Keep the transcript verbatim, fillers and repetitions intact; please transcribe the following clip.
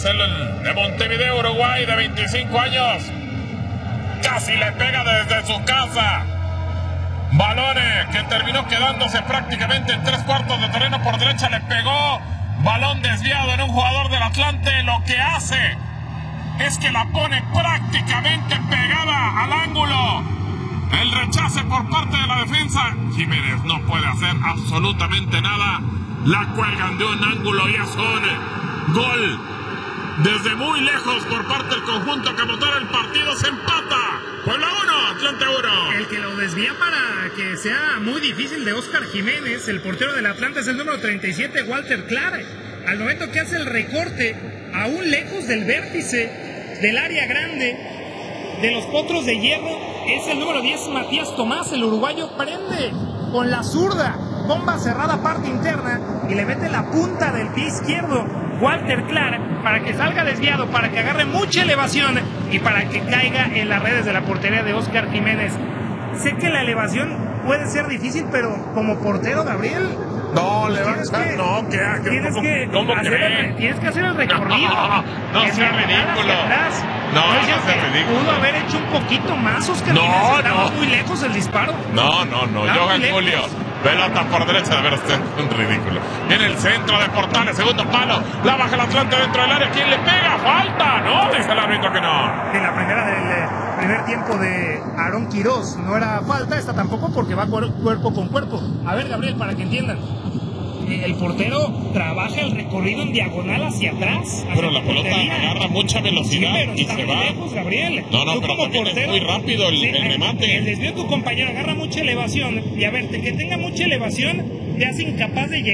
el de Montevideo, Uruguay, de veinticinco años. Casi le pega desde su casa. Balones que terminó quedándose prácticamente en tres cuartos de terreno por derecha. Le pegó. Balón desviado en un jugador del Atlante. Lo que hace es que la pone prácticamente pegada al ángulo. El rechace por parte de la defensa. Jiménez no puede hacer absolutamente nada. La cuelgan de un ángulo y es un gol desde muy lejos por parte del conjunto que motora el partido. Se empata. Puebla uno, Atlante uno. El que lo desvía para que sea muy difícil de Óscar Jiménez, el portero del Atlante, es el número treinta y siete, Walter Clark. Al momento que hace el recorte, aún lejos del vértice del área grande de los Potros de Hierro, es el número diez, Matías Tomás. El uruguayo prende con la zurda, bomba cerrada parte interna, y le mete la punta del pie izquierdo Walter Clark para que salga desviado, para que agarre mucha elevación y para que caiga en las redes de la portería de Óscar Jiménez. Sé que la elevación puede ser difícil, pero como portero, Gabriel, no, levanta, que, no, que, que tienes, ¿cómo, que ¿cómo hacer el, tienes que hacer el recorrido. No, no sea ridículo. Atrás. No, no, no sea ridículo. Pudo haber hecho un poquito más, Óscar no, Jiménez. Estaba no. muy lejos el disparo. No, no, no. Johan Julio. Pelota por derecha, de ver, este es un ridículo. En el centro de Portales, segundo palo. La baja el Atlante dentro del área. ¿Quién le pega? ¡Falta! No, dice el árbitro que no. En la primera del eh, primer tiempo de Aarón Quirós no era falta, esta tampoco, porque va cuer cuerpo con cuerpo. A ver, Gabriel, para que entiendan. El portero trabaja el recorrido en diagonal hacia atrás. Hacia pero la pelota portería. agarra mucha velocidad, sí, y se va. Lejos, Gabriel. No, no, Tú pero también portero, es muy rápido el, sí, el remate. El desvío de tu compañero agarra mucha elevación. Y a ver, que tenga mucha elevación te hace incapaz de llegar.